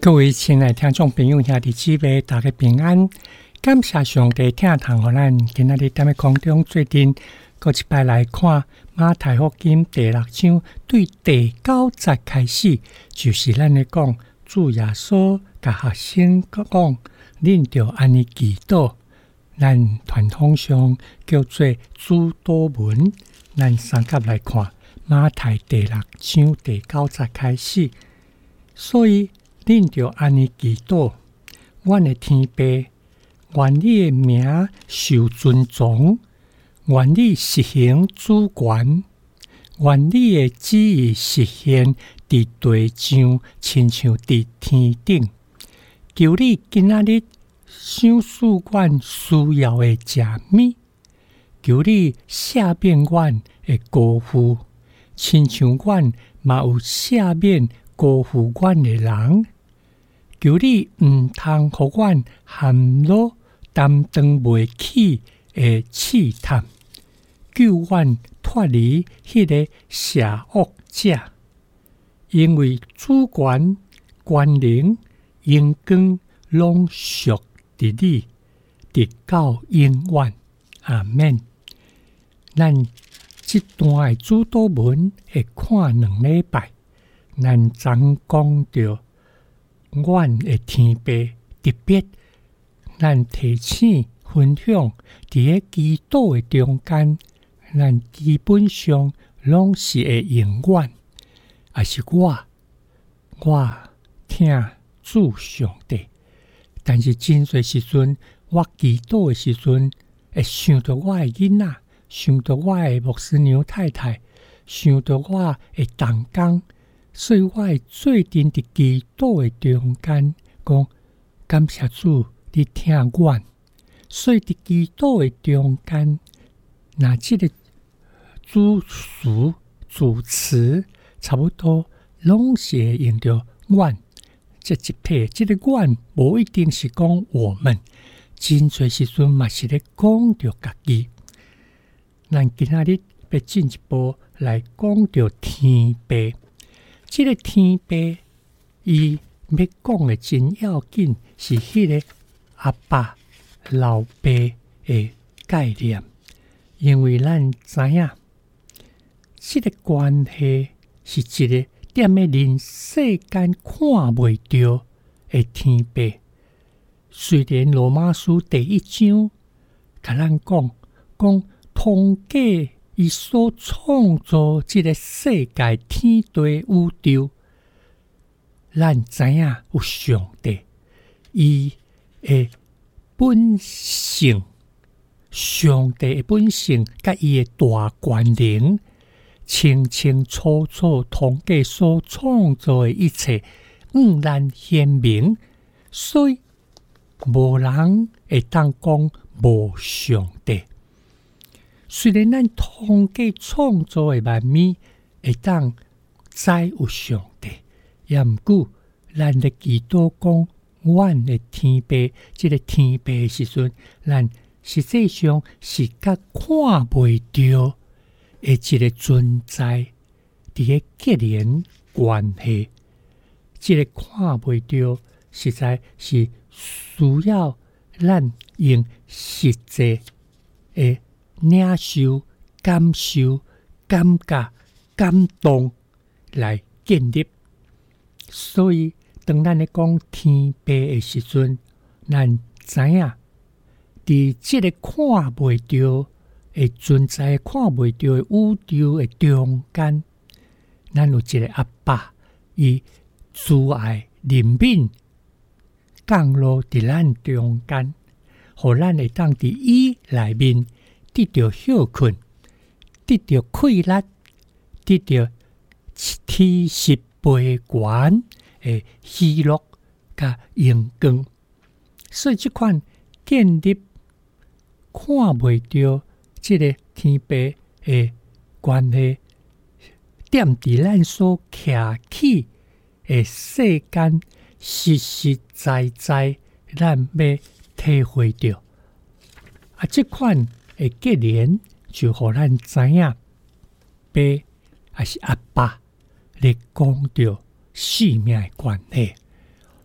各位亲爱听众朋友兄弟姊妹，大家平安！感谢上帝听堂予咱今仔日踮空中做阵，搁一摆来看马太福音第6章对第9节开始，就是咱咧讲主耶稣甲学生讲，恁着安尼祈祷。咱传统上叫做主祷文。咱三甲来看马太第6章第9节开始，所以恁着安尼祈祷，阮的天父，愿你的名受尊重，愿你实行主权，愿你的旨意实现伫地上，亲像伫天顶。求你今仔日赏赐阮需要的食物，求你赦免阮的辜负，亲像阮嘛有赦免辜负阮的人。求你毋通互阮陷落担当袂起的试探，救阮脱离迄个邪恶者。因为主权、权能、荣光拢属伫你，直到永远。阿免。咱这段的主祷文会看2礼拜，咱昨讲到阮的天父，特别咱提醒分享伫个祈祷的中间，咱基本上拢是会永远，也是我听主上帝，但是真侪时阵，我祈祷的时阵，会想到我的囡仔，想到我的牧师娘太太，想到我的同工。所以我会做阵伫祈祷的中间，讲感谢主，你听阮。所以伫祈祷的中间，那这个主词差不多拢是会用到阮这一体。这个阮无一定是讲我们，真侪时阵嘛是咧讲着家己。咱今仔日要进一步来讲着天父。这个天父，伊要讲的真要紧，是迄个阿爸、老爸的概念。因为咱知影，这个关系是一个踮咧人世间看袂到的天父。虽然罗马书第1章甲咱讲通假。伊所创造这个世界天地宇宙，咱知影有上帝，伊的本性，上帝的本性，甲伊的大权能，清清楚楚统计所创造的一切，然显明，所以无人会当讲无上帝。虽然咱统计创造的万物会当知有上帝，也毋过咱咧祈祷讲，阮的天父，这个天父的时阵，咱实际上是甲看袂到的一个存在，伫个结连关系。这个看袂到，实在是需要咱用实际的领受、感受、感觉、感动来建立。所以，当咱咧讲天父的时阵，咱知影，伫这个看袂到的存在、看袂到的宇宙的中间，咱有一个阿爸，伊慈爱怜悯降落伫咱中间，互咱会当伫伊内面。得到休困，得到快乐，得到天时培元的喜乐甲阳光。所以这款建立看袂到这个天父的关系，踮伫咱所徛起的世间，实实在在，咱要体会到。这款的结连就互咱知影，爸还是阿爸咧讲到生命的关系。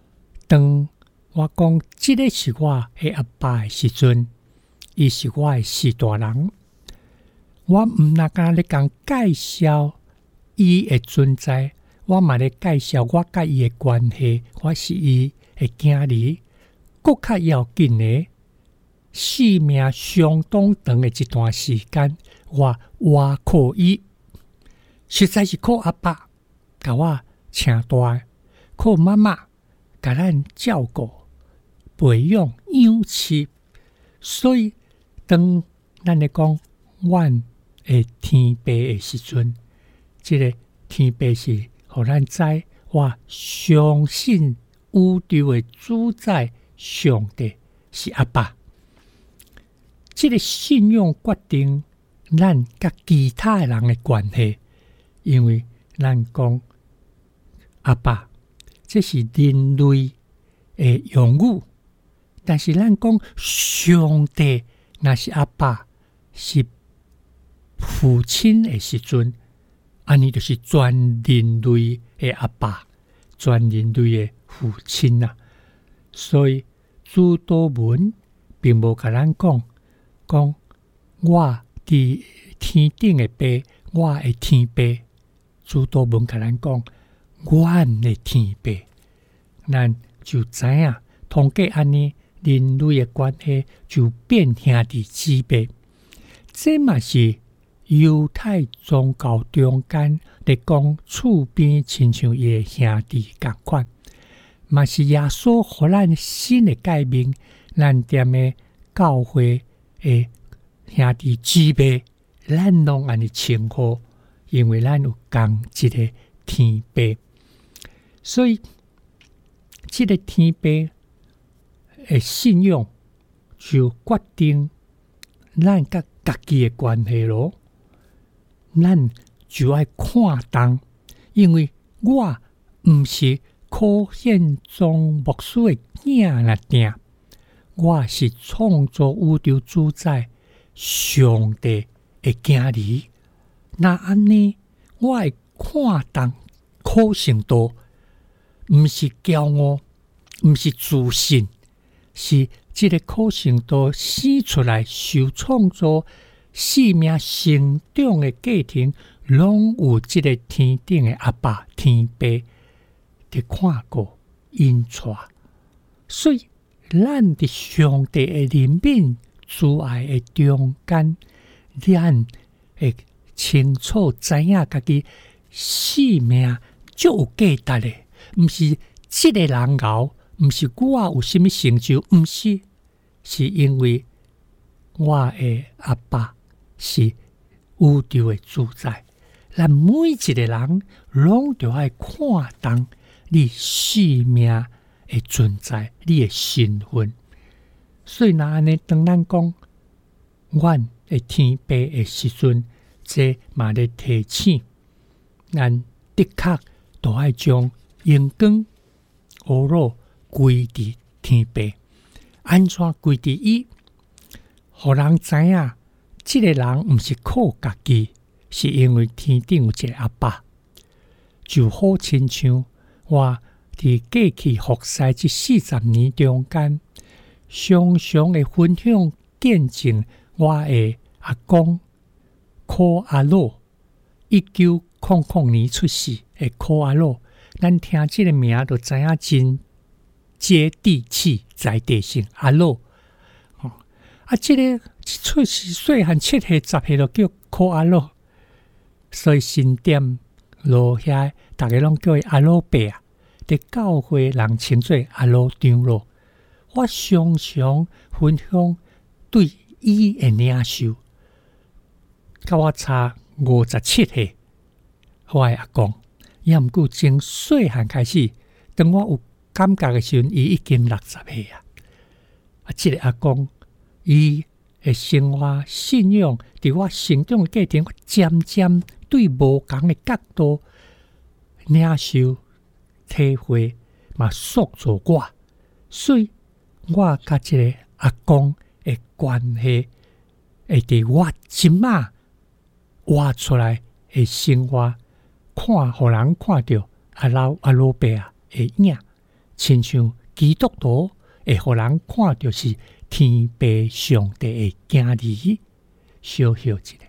当我讲这个是我的阿爸的时阵，伊是我的四大人，我唔那敢咧讲介绍伊的存在，我嘛咧介绍我甲伊的关系，我是伊的囝儿。更较要紧的，生命相当长的一段时间，我活靠伊，实在是靠阿爸甲我请大，靠妈妈甲咱照顾、培养、养饲。所以，当咱咧讲阮的天父的时阵，这个天父是互咱知，我相信宇宙的主宰上帝是阿爸。这个信仰决定咱甲其他人的关系，因为咱讲阿爸，这是人类的用语，但是咱讲上帝，那是阿爸，是父亲的时阵，安尼就是全人类的阿爸，全人类的父亲啊。所以主祷文并无甲咱讲我伫天顶的爸，我的天父。主祷文甲咱讲阮的天父，咱就知影，通过安尼人类的关系就变兄弟姊妹。这嘛是犹太宗教中间咧讲厝边亲像伊的兄弟共款，嘛是耶稣互咱新的界面，咱踮的教会的兄弟姊妹，咱拢安尼称呼，因为咱有共一个天父，所以这个天父的信仰就决定咱甲家己的关系咯。咱就要看重，因为我毋是可现宗牧师的囝仔定，我是创造宇宙主宰上帝的囝儿。那安尼，我会看重可信度，毋是骄傲，毋是自信，是这个可信度生出来受创造。生命成长的过程，拢有这个天顶的阿爸天父伫看过因带，所以咱伫上帝的怜悯慈爱的中间，咱会清楚知影家己生命就有价值的，毋是这个人熬，毋是我有什么成就，毋是，是因为我的阿爸。是宇宙的主宰，咱每一个人拢就要看重你生命的存在，你的身份。所以那安尼，当咱讲阮的天父的时阵，这嘛咧提醒咱，的确都要将阳光、乌罗归伫天父，安怎归伫伊，互人知影。这个人毋是靠家己，是因为天顶有一个阿爸，就好亲像我伫过去服侍这40年中间，常常会分享见证我的阿公柯阿洛，1900年出世的柯阿洛，咱听这个名就知影真接地气、在地性阿洛。这个出世细汉7岁、10岁就叫柯阿洛，所以新店路遐大家拢叫伊阿洛伯啊。伫教会人称作阿洛长老。我常常分享对伊的领受，甲我差57岁，我的阿公，也毋过从细汉开始，当我有感觉的时阵，伊已经60岁啊。这个阿公。伊的生活信仰，伫我成长的过程，我渐渐对无同的角度领受、体会，嘛塑造我。所以，我甲这个阿公的关系，会伫我即马活出来的生活，互人看到阿老伯啊的影，亲像基督徒会互人看到是天父上帝的儿子，小小一个。